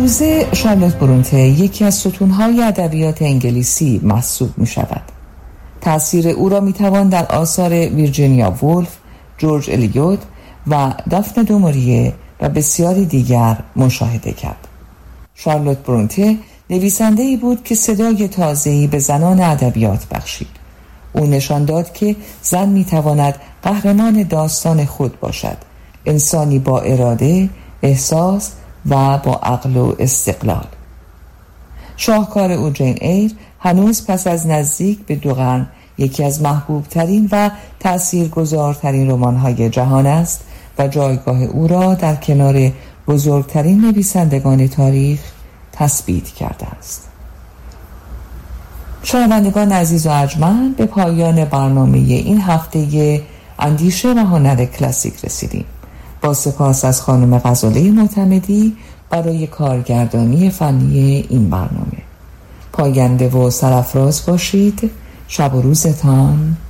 امروزه شارلوت برونته یکی از ستونهای ادبیات انگلیسی محسوب می شود. تأثیر او را می توان در آثار ویرجینیا وولف، جورج الیوت و دافن دو موریه و بسیاری دیگر مشاهده کرد. شارلوت برونته نویسنده‌ای بود که صدای تازه‌ای به زنان ادبیات بخشید. او نشان داد که زن می تواند قهرمان داستان خود باشد، انسانی با اراده، احساس و با عقل و استقلال. شاهکار او جین ایر هنوز پس از نزدیک به 2 قرن یکی از محبوب ترین و تأثیرگذارترین رمان‌های جهان است و جایگاه او را در کنار بزرگترین نویسندگان تاریخ تثبیت کرده است. شنوندگان عزیز و ارجمند، به پایان برنامه این هفته اندیشه و هنر کلاسیک رسیدیم. با سپاس از خانم غزاله معتمدی برای کارگردانی فنی این برنامه. پاینده و سرافراز باشید. شب و روزتان